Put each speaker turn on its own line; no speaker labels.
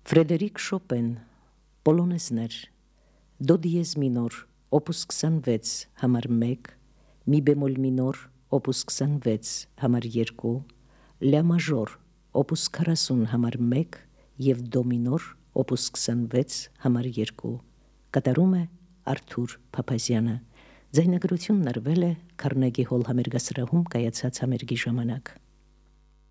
Ֆրեդերիկ Շոպեն, Պոլոնեզներ, Դո դիեզ մինոր, օպուս 26, համար 1, մի բեմոլ մինոր, օպուս 26, համար 2, լյա մաժոր, օպուս 40, համար 1 և դո մինոր, օպուս 26, համար 2, կատարում է Արթուր Փափազյանը, ձայնագրությունն արվել է Քարնեգի հոլ համերգասրահում կայացած համերգի ժամանակ։